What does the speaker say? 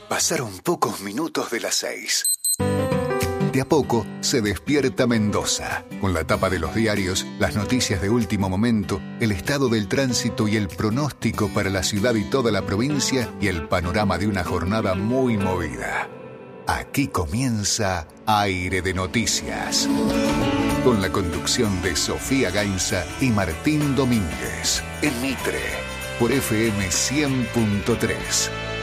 Pasaron pocos minutos de las 6. De a poco se despierta Mendoza, con la tapa de los diarios, las noticias de último momento, el estado del tránsito y el pronóstico para la ciudad y toda la provincia y el panorama de una jornada muy movida. Aquí comienza Aire de Noticias, con la conducción de Sofía Gainza y Martín Domínguez, en Mitre, por FM 100.3.